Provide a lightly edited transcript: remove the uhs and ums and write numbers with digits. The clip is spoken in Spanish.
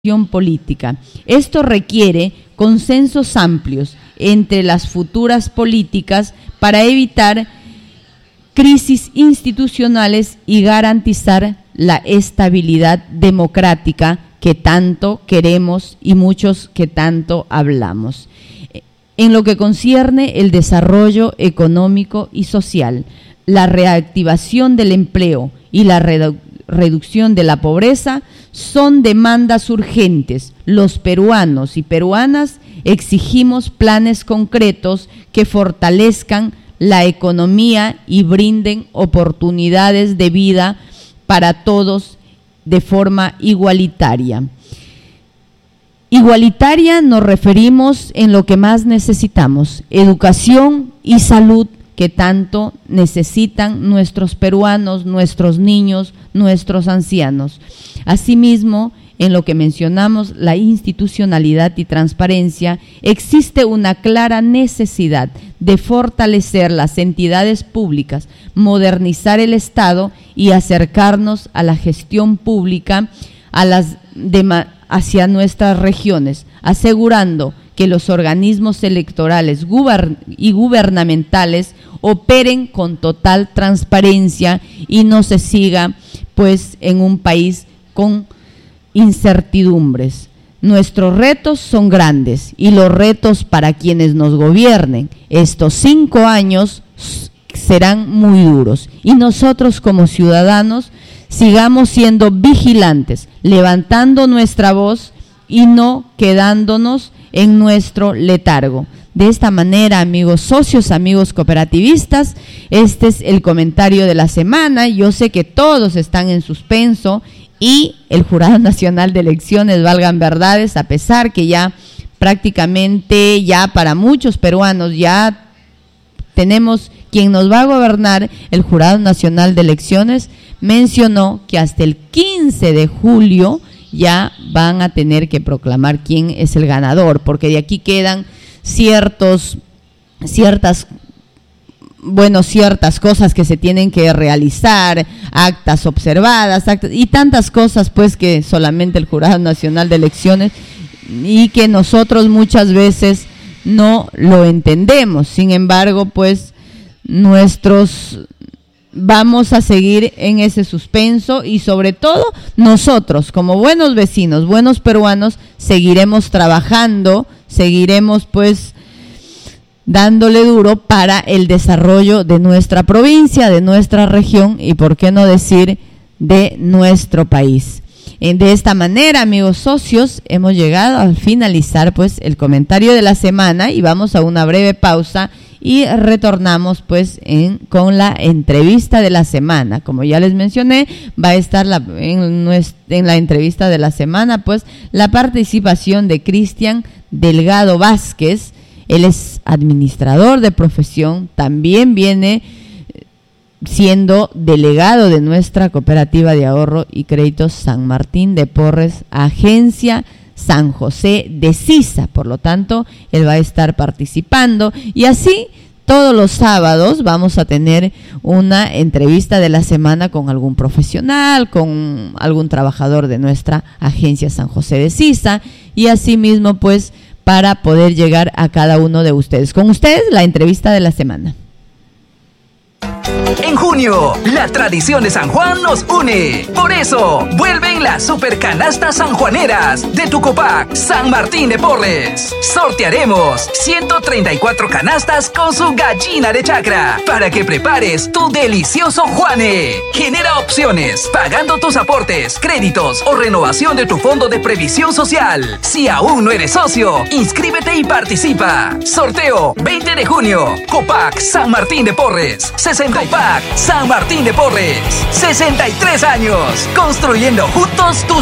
política. Esto requiere consensos amplios entre las futuras políticas para evitar crisis institucionales y garantizar la estabilidad democrática que tanto queremos y muchos que tanto hablamos. En lo que concierne el desarrollo económico y social, la reactivación del empleo y la reducción de la pobreza son demandas urgentes. Los peruanos y peruanas exigimos planes concretos que fortalezcan la economía y brinden oportunidades de vida para todos de forma igualitaria. Igualitaria nos referimos en lo que más necesitamos, educación y salud, que tanto necesitan nuestros peruanos, nuestros niños, nuestros ancianos. Asimismo, en lo que mencionamos, la institucionalidad y transparencia, existe una clara necesidad de fortalecer las entidades públicas, modernizar el Estado y acercarnos a la gestión pública hacia nuestras regiones, asegurando que los organismos electorales y gubernamentales operen con total transparencia y no se siga pues en un país con incertidumbres. Nuestros retos son grandes y los retos para quienes nos gobiernen estos 5 años serán muy duros y nosotros como ciudadanos sigamos siendo vigilantes, levantando nuestra voz y no quedándonos en nuestro letargo. De esta manera, amigos socios, amigos cooperativistas, este es el comentario de la semana. Yo sé que todos están en suspenso y el Jurado Nacional de Elecciones, valgan verdades, a pesar que ya prácticamente ya para muchos peruanos ya tenemos quien nos va a gobernar, el Jurado Nacional de Elecciones mencionó que hasta el 15 de julio ya van a tener que proclamar quién es el ganador, porque de aquí quedan ciertas cosas que se tienen que realizar, actas observadas, y tantas cosas pues que solamente el Jurado Nacional de Elecciones y que nosotros muchas veces no lo entendemos. Sin embargo, pues vamos a seguir en ese suspenso y sobre todo nosotros como buenos vecinos, buenos peruanos, seguiremos trabajando, seguiremos pues dándole duro para el desarrollo de nuestra provincia, de nuestra región y por qué no decir de nuestro país. De esta manera, amigos socios, hemos llegado a finalizar pues el comentario de la semana y vamos a una breve pausa y retornamos pues con la entrevista de la semana. Como ya les mencioné, va a estar en la entrevista de la semana pues la participación de Cristian Delgado Vázquez. Él es administrador de profesión, también viene siendo delegado de nuestra Cooperativa de Ahorro y Créditos San Martín de Porres, Agencia San José de Sisa. Por lo tanto, él va a estar participando y así todos los sábados vamos a tener una entrevista de la semana con algún profesional, con algún trabajador de nuestra Agencia San José de Sisa y así mismo pues para poder llegar a cada uno de ustedes. Con ustedes la entrevista de la semana. En junio, la tradición de San Juan nos une. Por eso, vuelven las supercanastas sanjuaneras de tu Copac San Martín de Porres. Sortearemos 134 canastas con su gallina de chacra para que prepares tu delicioso Juane. Genera opciones pagando tus aportes, créditos o renovación de tu fondo de previsión social. Si aún no eres socio, inscríbete y participa. Sorteo 20 de junio. Copac San Martín de Porres. Copac San Martín de Porres, 63 años, construyendo juntos tus